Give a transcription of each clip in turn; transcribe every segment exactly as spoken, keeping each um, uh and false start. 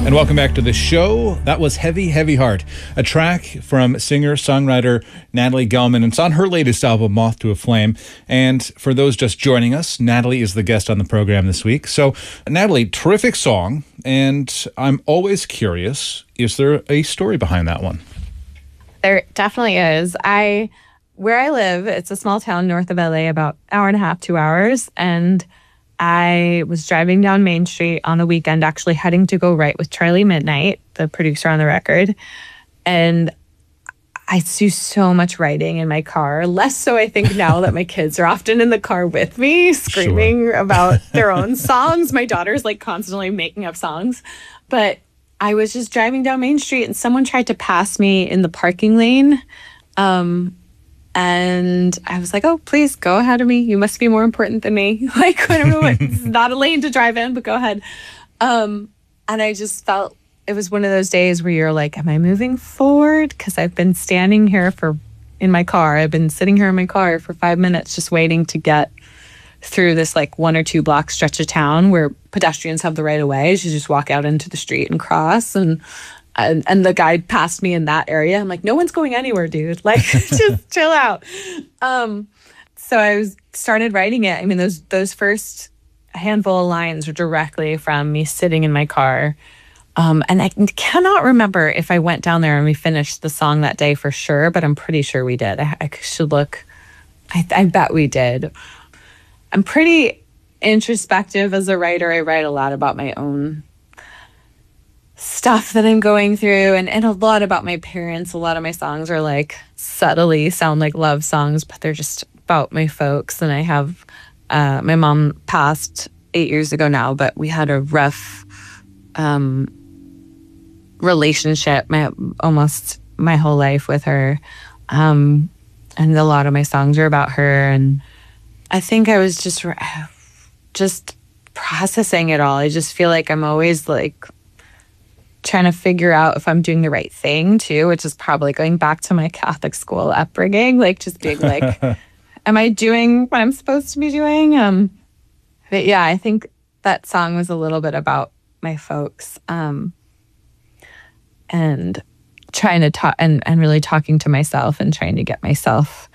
And welcome back to the show. That was Heavy, Heavy Heart, a track from singer-songwriter Natalie Gelman. It's on her latest album, Moth to a Flame. And for those just joining us, Natalie is the guest on the program this week. So, Natalie, terrific song. And I'm always curious, is there a story behind that one? There definitely is. I, where I live, it's a small town north of L A, about an hour and a half, two hours. And I was driving down Main Street on the weekend, actually heading to go write with Charlie Midnight, the producer on the record. And I do so much writing in my car. Less so, I think, now that my kids are often in the car with me, screaming sure. about their own songs. My daughter's like constantly making up songs. But I was just driving down Main Street and someone tried to pass me in the parking lane. Um, And I was like, oh, please go ahead of me. You must be more important than me. Like, I don't know what, it's not a lane to drive in, but go ahead. Um, and I just felt it was one of those days where you're like, am I moving forward? Because I've been standing here for, in my car. I've been sitting here in my car for five minutes just waiting to get through this like one or two block stretch of town where pedestrians have the right of way. You just walk out into the street and cross. And And, and the guy passed me in that area. I'm like, no one's going anywhere, dude. Like, just chill out. Um, so I was started writing it. I mean, those those first handful of lines were directly from me sitting in my car. Um, and I cannot remember if I went down there and we finished the song that day for sure, but I'm pretty sure we did. I, I should look. I, I bet we did. I'm pretty introspective as a writer. I write a lot about my own stuff that I'm going through and, and a lot about my parents. A lot of my songs are like subtly sound like love songs, but they're just about my folks. And I have, uh, my mom passed eight years ago now, but we had a rough um, relationship my almost my whole life with her. Um, and a lot of my songs are about her. And I think I was just, just processing it all. I just feel like I'm always like, trying to figure out if I'm doing the right thing too, which is probably going back to my Catholic school upbringing, like just being like, am I doing what I'm supposed to be doing? Um, but yeah, I think that song was a little bit about my folks um, and trying to talk and, and really talking to myself and trying to get myself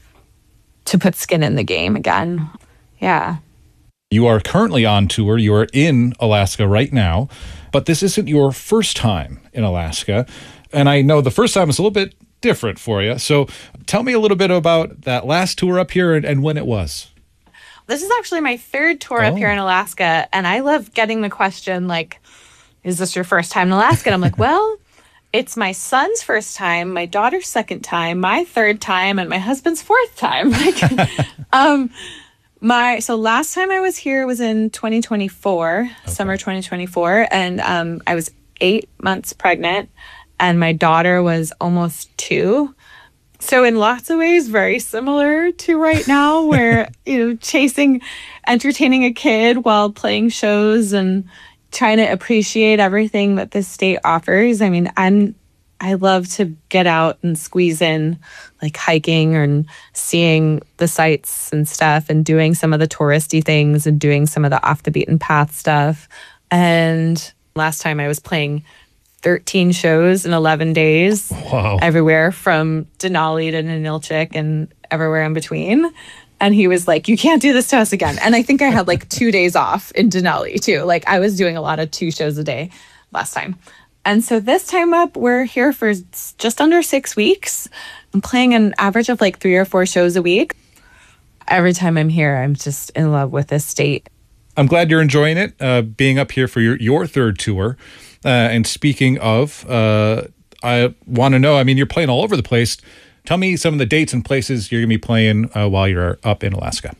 to put skin in the game again. Yeah. You are currently on tour. You are in Alaska right now, but this isn't your first time in Alaska. And I know the first time was a little bit different for you. So tell me a little bit about that last tour up here and, and when it was. This is actually my third tour oh. up here in Alaska. And I love getting the question, like, is this your first time in Alaska? And I'm like, well, it's my son's first time, my daughter's second time, my third time, and my husband's fourth time. Like, um, My so last time I was here was in twenty twenty-four, okay. Summer twenty twenty-four, and um, I was eight months pregnant, and my daughter was almost two. So in lots of ways, very similar to right now, where you know, chasing, entertaining a kid while playing shows and trying to appreciate everything that this state offers. I mean, I'm. I love to get out and squeeze in like hiking and seeing the sights and stuff and doing some of the touristy things and doing some of the off the beaten path stuff. And last time I was playing thirteen shows in eleven days. Wow. Everywhere from Denali to Ninilchik and everywhere in between. And he was like, you can't do this to us again. And I think I had like two days off in Denali too. Like I was doing a lot of two shows a day last time. And so this time up, we're here for just under six weeks. I'm playing an average of like three or four shows a week. Every time I'm here, I'm just in love with this state. I'm glad you're enjoying it, uh, being up here for your, your third tour. Uh, and speaking of, uh, I want to know, I mean, you're playing all over the place. Tell me some of the dates and places you're going to be playing uh, while you're up in Alaska.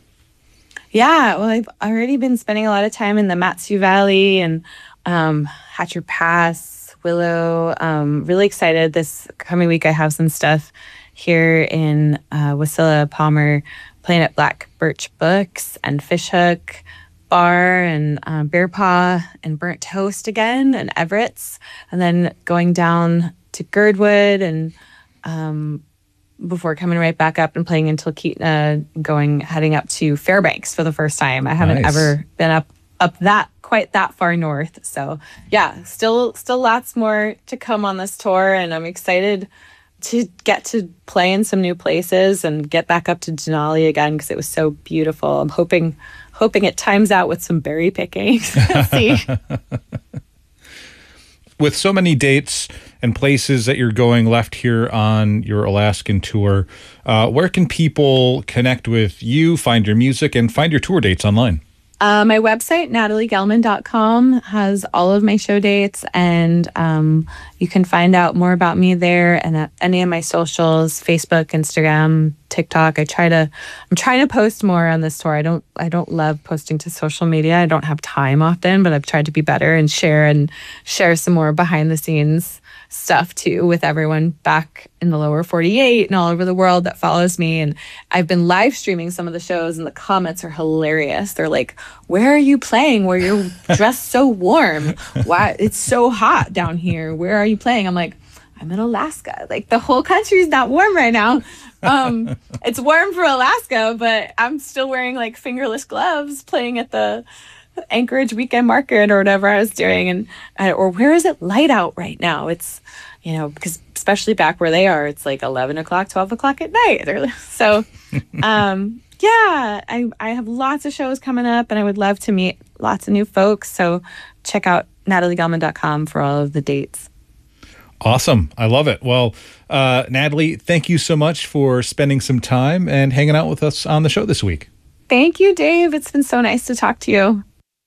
Yeah, well, I've already been spending a lot of time in the Mat-Su Valley and um, Hatcher Pass, Willow. Um, really excited. This coming week, I have some stuff here in uh, Wasilla, Palmer, playing at Black Birch Books and Fishhook Bar and uh, Bear Paw and Burnt Toast again and Everett's. And then going down to Girdwood and um, before coming right back up and playing in Talkeetna, going heading up to Fairbanks for the first time. I haven't Nice. ever been up up that quite that far north. So yeah, still still lots more to come on this tour, and I'm excited to get to play in some new places and get back up to Denali again because it was so beautiful. I'm hoping hoping it times out with some berry picking. See. With so many dates and places that you're going left here on your Alaskan tour, uh, where can people connect with you, find your music, and find your tour dates online? Uh, my website, natalie gelman dot com, has all of my show dates, and um, you can find out more about me there and at any of my socials, Facebook, Instagram, TikTok. I try to, I'm trying to post more on this tour. I don't, I don't love posting to social media. I don't have time often, but I've tried to be better and share and share some more behind the scenes stuff too with everyone back in the lower forty-eight and all over the world that follows me. And I've been live streaming some of the shows, and the comments are hilarious. They're like, where are you playing where you're dressed so warm? Why? It's so hot down here. Where are you playing? I'm like, I'm in Alaska. Like, the whole country's not warm right now. Um, it's warm for Alaska, but I'm still wearing like fingerless gloves playing at the Anchorage Weekend Market or whatever I was doing. And uh, or where is it light out right now? It's, you know, because especially back where they are, it's like eleven o'clock, twelve o'clock at night. So, um, yeah, I, I have lots of shows coming up, and I would love to meet lots of new folks. So check out natalie gelman dot com for all of the dates. Awesome. I love it. Well, uh, Natalie, thank you so much for spending some time and hanging out with us on the show this week. Thank you, Dave. It's been so nice to talk to you.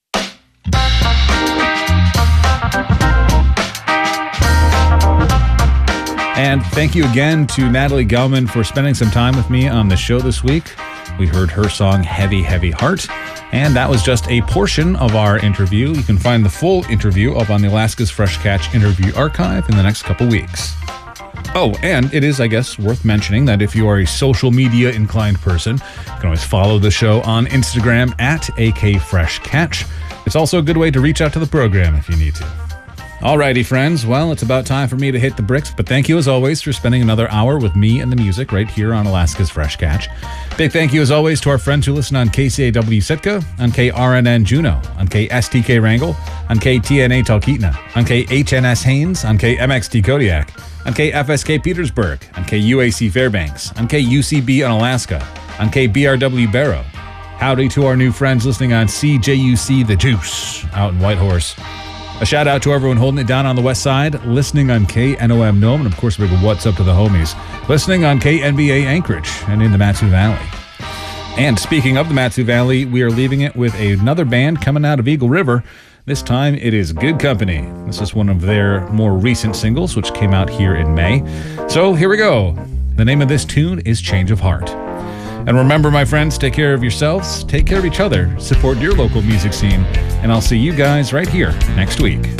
And thank you again to Natalie Gelman for spending some time with me on the show this week. We heard her song, Heavy, Heavy Heart, and that was just a portion of our interview. You can find the full interview up on the Alaska's Fresh Catch interview archive in the next couple weeks. Oh, and it is, I guess, worth mentioning that if you are a social media inclined person, you can always follow the show on Instagram at A K Fresh Catch. It's also a good way to reach out to the program if you need to. Alrighty, friends. Well, it's about time for me to hit the bricks, but thank you as always for spending another hour with me and the music right here on Alaska's Fresh Catch. Big thank you as always to our friends who listen on K C A W Sitka, on K R N N Juneau, on K S T K Wrangell, on K T N A Talkeetna, on K H N S Haines, on K M X T Kodiak, on K F S K Petersburg, on K U A C Fairbanks, on K U C B on Alaska, on K B R W Barrow. Howdy to our new friends listening on C J U C The Juice out in Whitehorse. A shout out to everyone holding it down on the west side, listening on K N O M Nome, and of course, a big what's up to the homies, listening on K N B A Anchorage and in the Mat-Su Valley. And speaking of the Mat-Su Valley, we are leaving it with another band coming out of Eagle River. This time it is Good Company. This is one of their more recent singles, which came out here in May. So here we go. The name of this tune is Change of Heart. And remember, my friends, take care of yourselves, take care of each other, support your local music scene, and I'll see you guys right here next week.